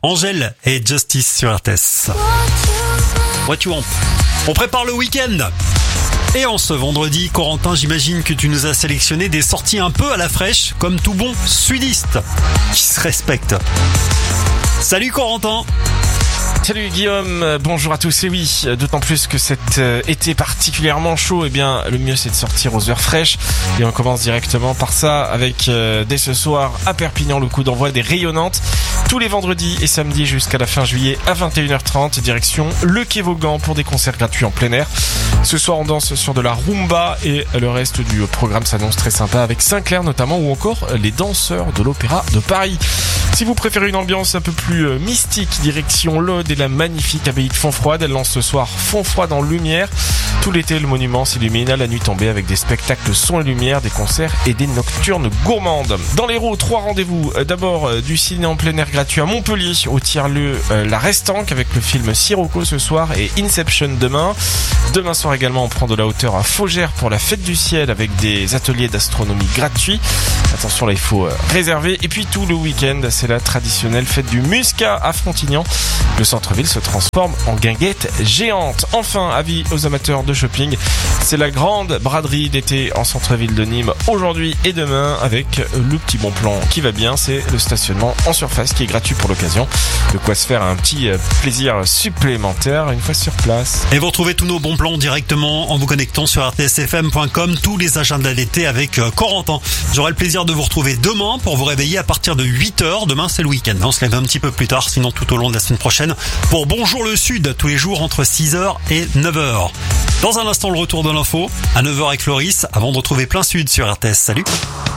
Angèle et Justice sur RTS. What you want? On prépare le week-end. Et en ce vendredi, Corentin, j'imagine que tu nous as sélectionné des sorties un peu à la fraîche, comme tout bon sudiste qui se respecte. Salut Corentin. Salut Guillaume, bonjour à tous. Et oui, d'autant plus que cet été particulièrement chaud, eh bien le mieux c'est de sortir aux heures fraîches. Et on commence directement par ça avec dès ce soir à Perpignan le coup d'envoi des Rayonnantes. Tous les vendredis et samedis jusqu'à la fin juillet à 21h30, direction le Quai Vaugan pour des concerts gratuits en plein air. Ce soir on danse sur de la rumba et le reste du programme s'annonce très sympa avec Sinclair notamment ou encore les danseurs de l'Opéra de Paris. Si vous préférez une ambiance un peu plus mystique, direction l'Aude et la magnifique abbaye de Fontfroide. Elle lance ce soir Fontfroide en lumière. Tout l'été, le monument s'illumine à la nuit tombée avec des spectacles son et lumière, des concerts et des nocturnes gourmandes. Dans l'Hérault, 3 rendez-vous. D'abord, du ciné en plein air gratuit à Montpellier, au tiers-lieu La Restanque avec le film Sirocco ce soir et Inception demain. Demain soir également, on prend de la hauteur à Faugères pour la fête du ciel avec des ateliers d'astronomie gratuits. Attention là, il faut réserver. Et puis tout le week-end, c'est la traditionnelle fête du Muscat à Frontignan. Le centre-ville se transforme en guinguette géante. Enfin, avis aux amateurs de shopping, c'est la grande braderie d'été en centre-ville de Nîmes aujourd'hui et demain avec le petit bon plan qui va bien, c'est le stationnement en surface qui est gratuit pour l'occasion. De quoi se faire un petit plaisir supplémentaire une fois sur place. Et vous retrouvez tous nos bons plans directement en vous connectant sur rtsfm.com, tous les agendas d'été avec Corentin. J'aurai le plaisir de vous retrouver demain pour vous réveiller à partir de 8h. Demain c'est le week-end, on se lève un petit peu plus tard, sinon tout au long de la semaine prochaine pour Bonjour le Sud, tous les jours entre 6h et 9h. Dans un instant, le retour de l'info à 9h avec Loris, avant de retrouver Plein Sud sur RTS. Salut.